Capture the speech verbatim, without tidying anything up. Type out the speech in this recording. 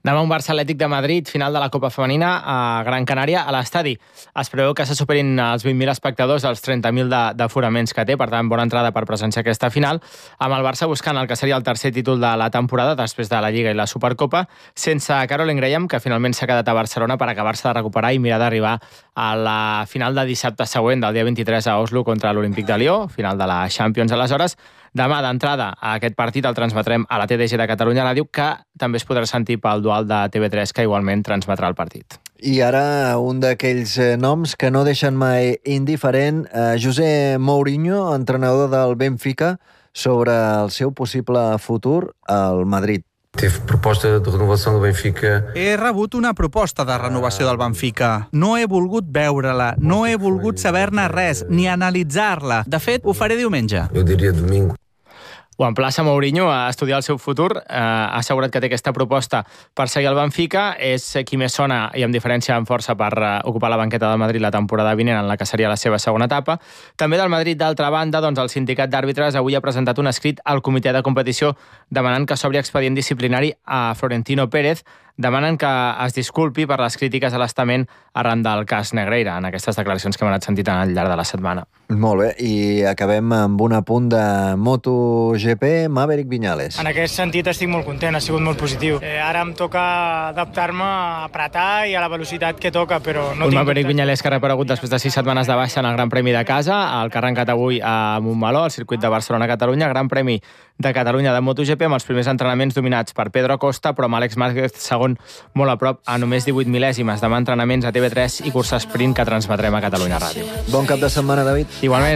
Demà un Barça Atlètic de Madrid, final de la Copa Femenina a Gran Canària, a l'estadi. Es preveu que se superin els vint mil espectadors, els trenta mil d'aforaments que té, per tant, bona entrada per presenciar aquesta final, amb el Barça buscant el que seria el tercer títol de la temporada, després de la Lliga i la Supercopa, sense Caroline Graham, que finalment s'ha quedat a Barcelona per acabar-se de recuperar i mirar d'arribar a la final de dissabte següent, del dia vint-i-tres a Oslo, contra l'Olímpic de Lió, final de la Champions. Aleshores, demà d'entrada a aquest partit el transmetrem a la T D G de Catalunya Ràdio, que també es podrà sentir pel dual de T V tres, que igualment transmetrà el partit. I ara un d'aquells noms que no deixen mai indiferent, eh, José Mourinho, entrenador del Benfica, sobre el seu possible futur al Madrid. Teve proposta de renovació del Benfica. He rebut una proposta de renovació del Benfica. No he volgut veure-la, no he volgut saber-ne res, ni analitzar-la. De fet, ho faré diumenge. Jo diria domingo. Ho emplaça Mourinho a estudiar el seu futur. Eh, ha assegurat que té aquesta proposta per seguir al Benfica. És qui més sona, i amb diferència en força, per uh, ocupar la banqueta del Madrid la temporada vinent, en la que seria la seva segona etapa. També del Madrid, d'altra banda, doncs, el sindicat d'àrbitres avui ha presentat un escrit al comitè de competició demanant que s'obri expedient disciplinari a Florentino Pérez. Demanen que es disculpi per les crítiques a l'estament arran del cas Negreira, en aquestes declaracions que hem anat sentint al llarg de la setmana. Molt bé, i acabem amb un apunt de MotoGP, Maverick Viñales. En aquest sentit estic molt content, ha sigut molt positiu. Eh, ara em toca adaptar-me a apretar i a la velocitat que toca, però no un tinc Maverick dubte. Viñales que ha reparegut després de sis setmanes de baixa en el Gran Premi de casa, el que ha arrencat avui a Montmeló, al circuit de Barcelona-Catalunya, Gran Premi de Catalunya de MotoGP, amb els primers entrenaments dominats per Pedro Acosta, però amb Àlex Márquez segon molt a prop, a només divuit mil·lèsimes. Demà entrenaments a T V tres i cursa sprint que transmetrem a Catalunya Ràdio. Bon cap de setmana, David. Igualment.